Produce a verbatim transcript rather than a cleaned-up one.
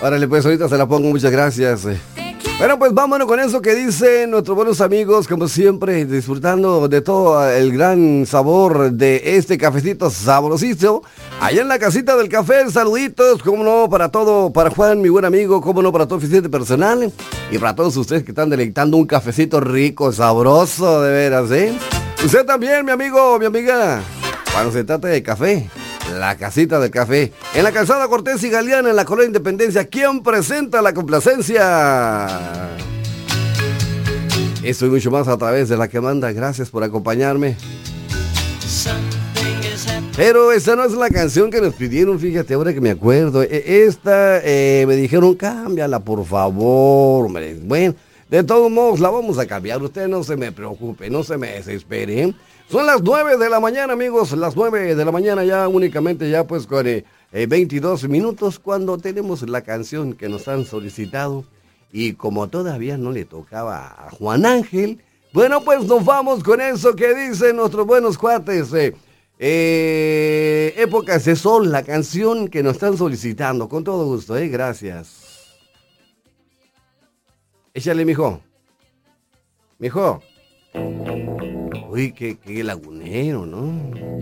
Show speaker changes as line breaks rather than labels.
Órale, pues ahorita se la pongo, muchas gracias. Bueno, pues vámonos con eso que dicen nuestros buenos amigos, como siempre, disfrutando de todo el gran sabor de este cafecito sabrosísimo. Allá en la casita del café, saluditos, como no, para todo, para Juan, mi buen amigo, como no, para todo oficiante personal. Y para todos ustedes que están deleitando un cafecito rico, sabroso, de veras, ¿eh? Usted también, mi amigo, mi amiga, cuando se trata de café. La casita del café, en la calzada Cortés y Galeana, en la colonia Independencia. ¿Quién presenta la complacencia? Eso y mucho más a través de la que manda. Gracias por acompañarme. Pero esta no es la canción que nos pidieron, fíjate, ahora que me acuerdo. Esta eh, me dijeron, cámbiala por favor, hombre. Bueno, de todos modos la vamos a cambiar. Usted no se me preocupe, no se me desespere. Son las nueve de la mañana, amigos, las nueve de la mañana ya únicamente ya pues con eh, veintidós minutos cuando tenemos la canción que nos han solicitado y como todavía no le tocaba a Juan Ángel, bueno pues nos vamos con eso que dicen nuestros buenos cuates, eh, eh, Épocas de Sol, la canción que nos están solicitando, con todo gusto, eh, gracias. Échale, mijo, mijo. Uy, qué, qué lagunero, ¿no?